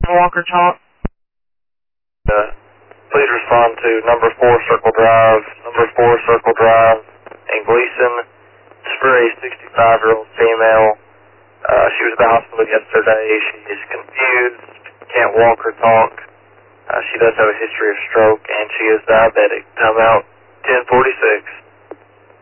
walk or talk? Please respond to number 4 Circle Drive, in Gleason. It's for a 65-year-old female. She was at the hospital yesterday. She is confused, can't walk or talk. She does have a history of stroke, and she is diabetic. Time out 10:46.